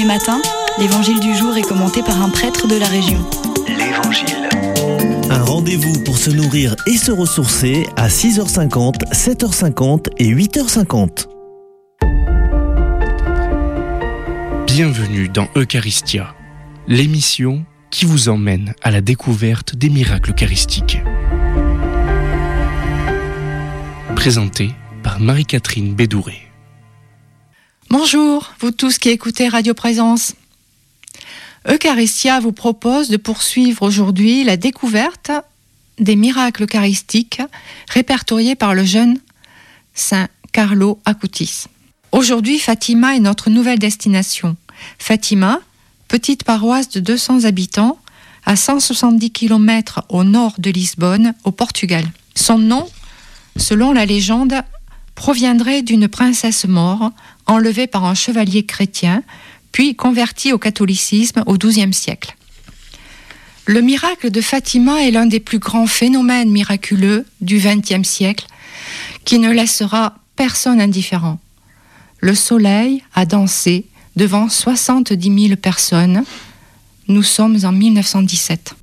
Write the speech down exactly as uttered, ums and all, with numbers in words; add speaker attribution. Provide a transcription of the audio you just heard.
Speaker 1: matin, l'évangile du jour est commenté par un prêtre de la région.
Speaker 2: L'Évangile.
Speaker 3: Un rendez-vous pour se nourrir et se ressourcer à six heures cinquante, sept heures cinquante et huit heures cinquante.
Speaker 4: Bienvenue dans Eucharistia, l'émission qui vous emmène à la découverte des miracles eucharistiques. Présentée par Marie-Catherine Bédouré.
Speaker 5: Bonjour, vous tous qui écoutez Radio Présence. Eucharistia vous propose de poursuivre aujourd'hui la découverte des miracles eucharistiques répertoriés par le jeune Saint Carlo Acutis. Aujourd'hui, Fatima est notre nouvelle destination. Fatima, petite paroisse de deux cents habitants, à cent soixante-dix kilomètres au nord de Lisbonne, au Portugal. Son nom, selon la légende, proviendrait d'une princesse maure, enlevée par un chevalier chrétien, puis convertie au catholicisme au douzième siècle. Le miracle de Fatima est l'un des plus grands phénomènes miraculeux du vingtième siècle, qui ne laissera personne indifférent. Le soleil a dansé devant soixante-dix mille personnes. Nous sommes en mille neuf cent dix-sept.